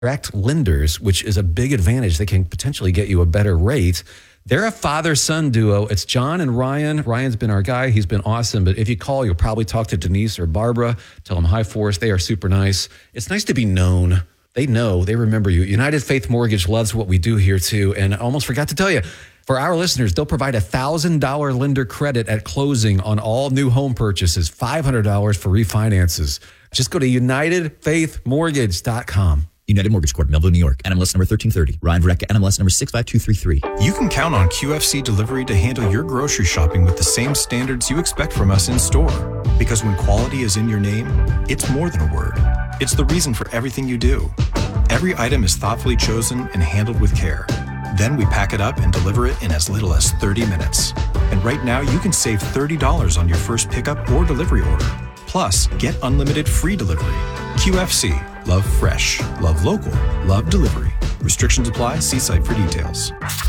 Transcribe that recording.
direct lenders, which is a big advantage. They can potentially get you a better rate. They're a father-son duo. It's John and Ryan. Ryan's been our guy. He's been awesome. But if you call, you'll probably talk to Denise or Barbara. Tell them hi for us. They are super nice. It's nice to be known. They know. They remember you. United Faith Mortgage loves what we do here, too. And I almost forgot to tell you, for our listeners, they'll provide a $1,000 lender credit at closing on all new home purchases, $500 for refinances. Just go to UnitedFaithMortgage.com. United Mortgage Corp, Melville, New York. NMLS number 1330. Ryan Verrecka, NMLS number 65233. You can count on QFC Delivery to handle your grocery shopping with the same standards you expect from us in store. Because when quality is in your name, it's more than a word. It's the reason for everything you do. Every item is thoughtfully chosen and handled with care. Then we pack it up and deliver it in as little as 30 minutes. And right now, you can save $30 on your first pickup or delivery order. Plus, get unlimited free delivery. QFC. Love fresh. Love local. Love delivery. Restrictions apply. See site for details.